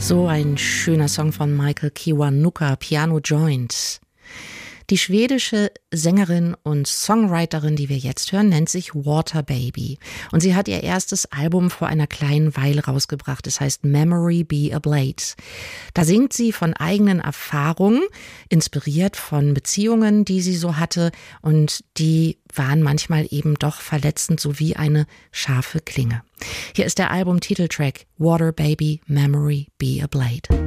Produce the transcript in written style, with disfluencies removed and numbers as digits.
So ein schöner Song von Michael Kiwanuka, Piano Joint. Die schwedische Sängerin und Songwriterin, die wir jetzt hören, nennt sich Water Baby. Und sie hat ihr erstes Album vor einer kleinen Weile rausgebracht. Es heißt Memory Be a Blade. Da singt sie von eigenen Erfahrungen, inspiriert von Beziehungen, die sie so hatte. Und die waren manchmal eben doch verletzend, so wie eine scharfe Klinge. Hier ist der Album-Titeltrack Water Baby, Memory Be a Blade.